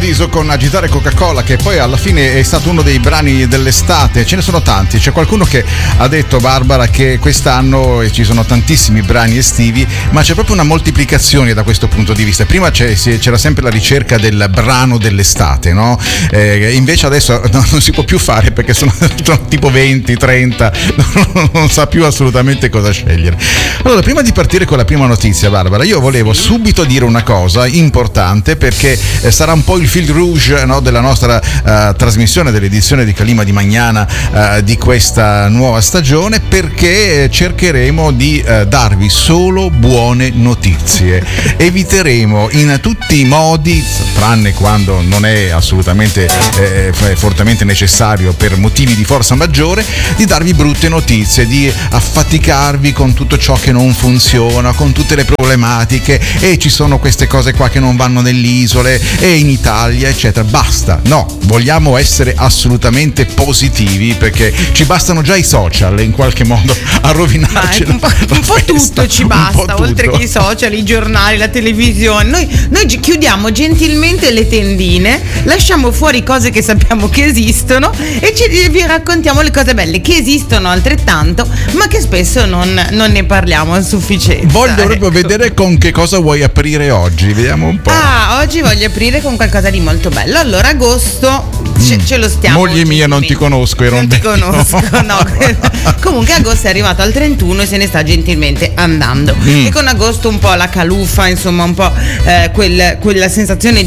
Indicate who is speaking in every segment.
Speaker 1: Paradiso con Agitare Coca-Cola, che poi alla fine è stato uno dei brani dell'estate. Ce ne sono tanti, c'è qualcuno che ha detto, Barbara, che quest'anno ci sono tantissimi brani estivi, ma c'è proprio una moltiplicazione da questo punto di vista. Prima c'era sempre la ricerca del brano dell'estate, no? Invece adesso non si può più fare, perché sono tipo 20, 30, non sa più assolutamente cosa scegliere. Allora, prima di partire con la prima notizia, Barbara, io volevo subito dire una cosa importante, perché sarà un po' il fil rouge, no, della nostra trasmissione, dell'edizione di Calima di Magnana di questa nuova stagione, perché cercheremo di darvi solo buone notizie. Eviteremo in tutti i modi, tranne quando non è assolutamente fortemente necessario per motivi di forza maggiore, di darvi brutte notizie, di affaticarvi con tutto ciò che non funziona, con tutte le problematiche, e ci sono queste cose qua che non vanno nelle isole e in Italia, eccetera. Basta, no, vogliamo essere assolutamente positivi, perché ci bastano già i social in qualche modo a rovinarci
Speaker 2: un po' tutto ci basta, oltre che i social, i giornali, la televisione. Noi chiudiamo gentilmente le tendine, lasciamo fuori cose che sappiamo che esistono e vi raccontiamo le cose belle che esistono altrettanto, ma che spesso non ne parliamo a sufficienza.
Speaker 1: Voglio proprio vedere con che cosa vuoi aprire oggi, vediamo un po'.
Speaker 2: Oggi voglio aprire con qualcosa di molto bello. Allora, agosto ce lo stiamo.
Speaker 1: Moglie mia, non ti conosco,
Speaker 2: non ti conosco, no. Comunque agosto è arrivato al 31 e se ne sta gentilmente andando. E con agosto un po' la calufa, insomma, un po' quella sensazione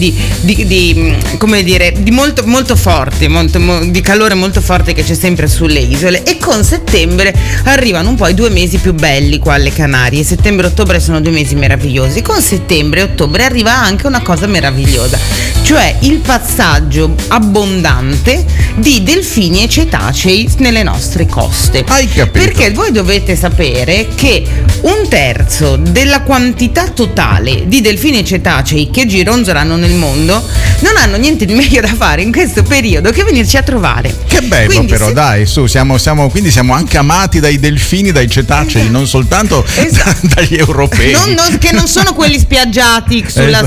Speaker 2: di come dire, di molto molto forte, di calore molto forte che c'è sempre sulle isole. E con settembre arrivano un po' i 2 mesi più belli qua alle Canarie. Settembre e ottobre sono 2 mesi meravigliosi. Con settembre e ottobre arriva anche una cosa meravigliosa, cioè il passaggio abbondante di delfini e cetacei nelle nostre coste.
Speaker 1: Hai capito?
Speaker 2: Perché voi dovete sapere che 1/3 della quantità totale di delfini e cetacei che gironzolano nel mondo non hanno niente di meglio da fare in questo periodo che venirci a trovare.
Speaker 1: Che bello. Quindi, però dai, su, siamo anche amati dai delfini, dai cetacei, non soltanto dagli europei.
Speaker 2: Che non sono quelli spiaggiati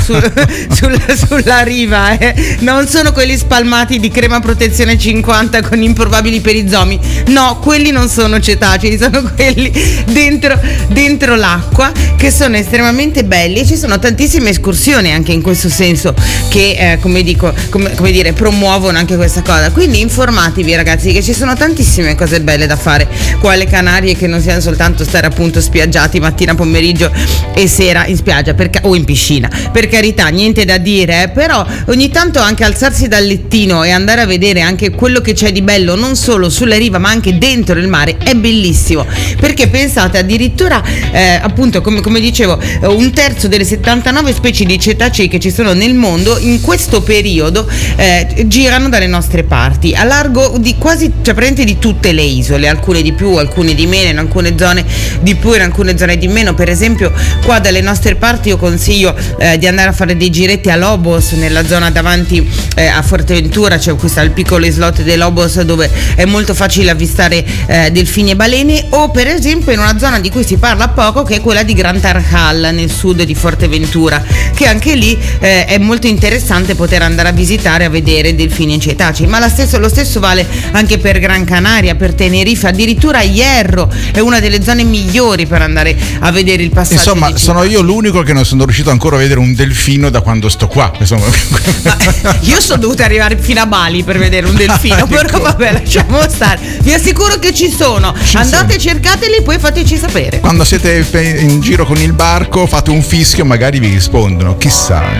Speaker 2: sulla riva, non sono quelli spalmati di crema protezione 50 con improbabili perizomi. No, quelli non sono cetacei, sono quelli dentro l'acqua, che sono estremamente belli, e ci sono tantissime escursioni anche in questo senso che come dire, promuovono anche questa cosa. Quindi informatevi, ragazzi, che ci sono tantissime cose belle da fare qua alle Canarie, che non siano soltanto stare appunto spiaggiati mattina, pomeriggio e sera in spiaggia o in piscina. Per carità, niente da dire, però ogni tanto anche alzarsi dal lettino e andare a vedere anche quello che c'è di bello, non solo sulla riva ma anche dentro il mare, è bellissimo. Perché pensate, addirittura appunto come dicevo, 1/3 delle 79 specie di cetacei che ci sono nel mondo in questo periodo girano dalle nostre parti, a largo di quasi, cioè praticamente di tutte le isole, alcune di più, alcune di meno, in alcune zone di più, in alcune zone di meno. Per esempio qua dalle nostre parti io consiglio di andare a fare dei giretti a Lobos, nella zona davanti a Forteventura c'è il piccolo islotte dei Lobos, dove è molto facile avvistare delfini e balene, o per esempio in una zona di cui si parla poco, che è quella di Gran Tarhal, nel sud di Forteventura, che anche lì è molto interessante poter andare a visitare, a vedere delfini e cetacei. Ma lo stesso vale anche per Gran Canaria, per Tenerife, addirittura Hierro è una delle zone migliori per andare a vedere il passaggio.
Speaker 1: Insomma, sono io l'unico che non sono riuscito ancora a vedere un delfino da quando sto qua. Insomma.
Speaker 2: Io sono dovuta arrivare fino a Bali per vedere un delfino, però vabbè, lasciamo stare. Vi assicuro che ci sono. Andate, cercateli e poi fateci sapere.
Speaker 1: Quando siete in giro con il barco, fate un fischio, magari vi rispondono, chissà.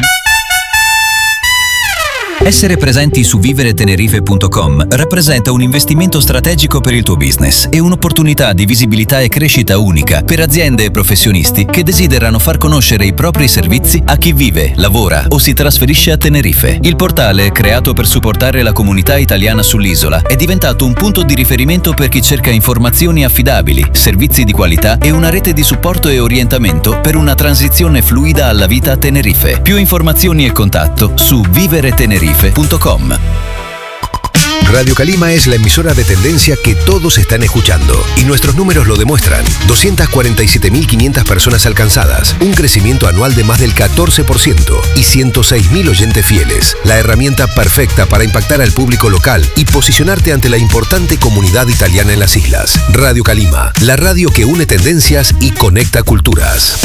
Speaker 3: Essere presenti su viveretenerife.com rappresenta un investimento strategico per il tuo business e un'opportunità di visibilità e crescita unica per aziende e professionisti che desiderano far conoscere i propri servizi a chi vive, lavora o si trasferisce a Tenerife. Il portale, creato per supportare la comunità italiana sull'isola, è diventato un punto di riferimento per chi cerca informazioni affidabili, servizi di qualità e una rete di supporto e orientamento per una transizione fluida alla vita a Tenerife. Più informazioni e contatto su viveretenerife.com.
Speaker 4: Radio Calima es la emisora de tendencia que todos están escuchando. Y nuestros números lo demuestran. 247.500 personas alcanzadas, un crecimiento anual de más del 14% y 106.000 oyentes fieles. La herramienta perfecta para impactar al público local y posicionarte ante la importante comunidad italiana en las islas. Radio Calima, la radio que une tendencias y conecta culturas.